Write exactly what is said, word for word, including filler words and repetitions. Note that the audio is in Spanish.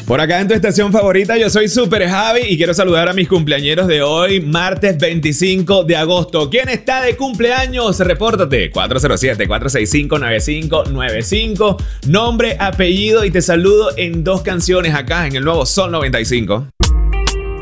Por acá en tu estación favorita, yo soy Super Javi y quiero saludar a mis cumpleañeros de hoy, martes veinticinco de agosto. ¿Quién está de cumpleaños? Repórtate, cuatro cero siete, cuatro seis cinco, nueve cinco nueve cinco, nombre, apellido y te saludo en dos canciones acá en el nuevo Sol noventa y cinco.